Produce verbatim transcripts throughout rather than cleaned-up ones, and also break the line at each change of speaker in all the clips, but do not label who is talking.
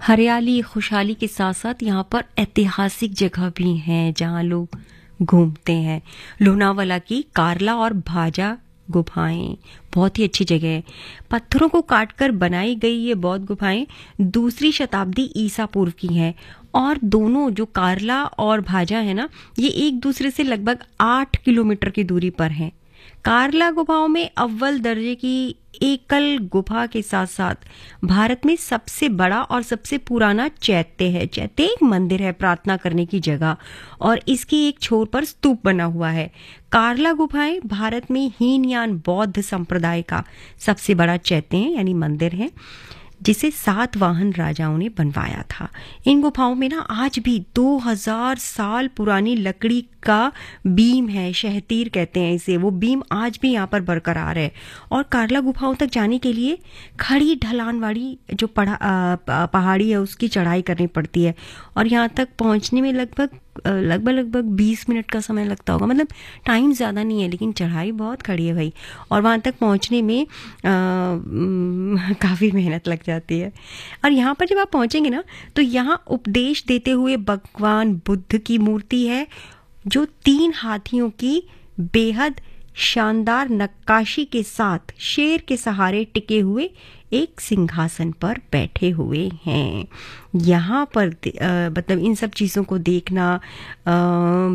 हरियाली खुशहाली के साथ साथ यहाँ पर ऐतिहासिक जगह भी हैं जहाँ लोग घूमते हैं। लोनावाला की कार्ला और भाजा गुफाएं बहुत ही अच्छी जगह है। पत्थरों को काटकर बनाई गई ये बौद्ध गुफाएं दूसरी शताब्दी ईसा पूर्व की हैं और दोनों जो कार्ला और भाजा है ना, ये एक दूसरे से लगभग आठ किलोमीटर की दूरी पर हैं। कार्ला गुफाओं में अव्वल दर्जे की एकल गुफा के साथ साथ भारत में सबसे बड़ा और सबसे पुराना चैत्य है। चैत्य एक मंदिर है, प्रार्थना करने की जगह, और इसकी एक छोर पर स्तूप बना हुआ है। कार्ला गुफाएं भारत में हीनयान बौद्ध संप्रदाय का सबसे बड़ा चैत्य है यानी मंदिर है, जिसे सातवाहन राजाओं ने बनवाया था। इन गुफाओं में ना आज भी दो हज़ार साल पुरानी लकड़ी का बीम है, शहतीर कहते हैं इसे। वो बीम आज भी यहाँ पर बरकरार है। और कार्ला गुफाओं तक जाने के लिए खड़ी ढलान वाली जो पढ़ा पहाड़ी है उसकी चढ़ाई करनी पड़ती है और यहाँ तक पहुँचने में लगभग लगभग लगभग बीस मिनट का समय लगता होगा। मतलब टाइम ज़्यादा नहीं है, लेकिन चढ़ाई बहुत खड़ी है भाई। और वहाँ तक पहुँचने में काफ़ी मेहनत लग जाती है। और यहाँ पर जब आप पहुँचेंगे ना, तो यहाँ उपदेश देते हुए भगवान बुद्ध की मूर्ति है, जो तीन हाथियों की बेहद शानदार नक्काशी के साथ शेर के सहारे टिके हुए एक सिंहासन पर बैठे हुए हैं। यहाँ पर मतलब इन सब चीज़ों को देखना आ,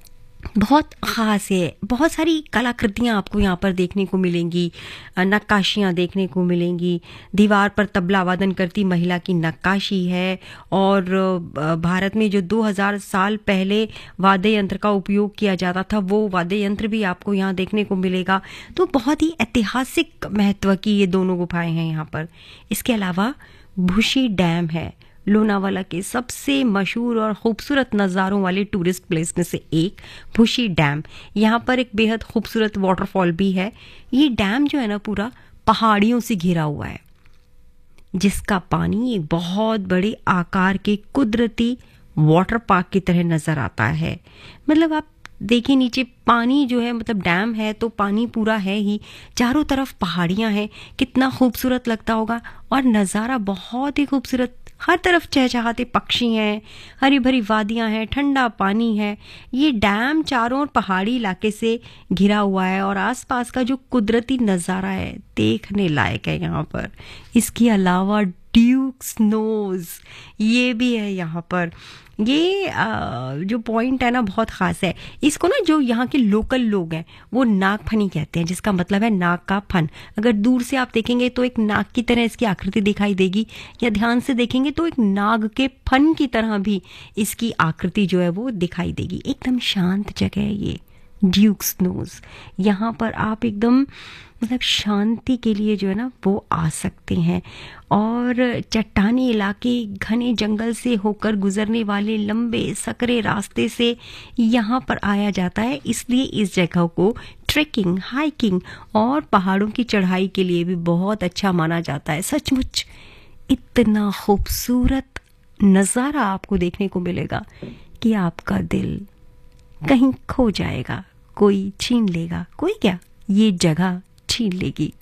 बहुत ख़ास है। बहुत सारी कलाकृतियाँ आपको यहाँ पर देखने को मिलेंगी, नक्काशियाँ देखने को मिलेंगी। दीवार पर तबला वादन करती महिला की नक्काशी है और भारत में जो दो हज़ार साल पहले वाद्य यंत्र का उपयोग किया जाता था, वो वाद्य यंत्र भी आपको यहाँ देखने को मिलेगा। तो बहुत ही ऐतिहासिक महत्व की ये दोनों गुफाएं हैं यहाँ पर। इसके अलावा भुशी डैम है, लोनावाला के सबसे मशहूर और खूबसूरत नज़ारों वाले टूरिस्ट प्लेस में से एक भुशी डैम। यहाँ पर एक बेहद खूबसूरत वाटरफॉल भी है। ये डैम जो है ना, पूरा पहाड़ियों से घिरा हुआ है, जिसका पानी एक बहुत बड़े आकार के कुदरती वाटर पार्क की तरह नज़र आता है। मतलब आप देखिए नीचे पानी जो है, मतलब डैम है तो पानी पूरा है ही, चारों तरफ पहाड़ियाँ हैं, कितना खूबसूरत लगता होगा। और नज़ारा बहुत ही खूबसूरत, हर तरफ चहचहाते पक्षी हैं, हरी भरी वादियां हैं, ठंडा पानी है। ये डैम चारों ओर पहाड़ी इलाके से घिरा हुआ है और आसपास का जो कुदरती नज़ारा है देखने लायक है यहाँ पर। इसके अलावा ड्यूक स्नोज ये भी है यहाँ पर। ये आ, जो पॉइंट है ना, बहुत ख़ास है। इसको ना जो यहाँ के लोकल लोग हैं वो नाग फनी कहते हैं, जिसका मतलब है नाग का फन। अगर दूर से आप देखेंगे तो एक नाग की तरह इसकी आकृति दिखाई देगी, या ध्यान से देखेंगे तो एक नाग के फन की तरह भी इसकी आकृति जो है वो दिखाई देगी। एकदम शांत जगह है ये ड्यूक स्नोज। यहाँ पर आप एकदम मतलब शांति के लिए जो है ना वो आ सकते हैं। और चट्टानी इलाके, घने जंगल से होकर गुजरने वाले लंबे सकरे रास्ते से यहाँ पर आया जाता है, इसलिए इस जगह को ट्रेकिंग, हाइकिंग और पहाड़ों की चढ़ाई के लिए भी बहुत अच्छा माना जाता है। सचमुच इतना खूबसूरत नज़ारा आपको देखने को मिलेगा कि आपका दिल कहीं खो जाएगा, कोई छीन लेगा, कोई क्या, ये जगह छीन लेगी।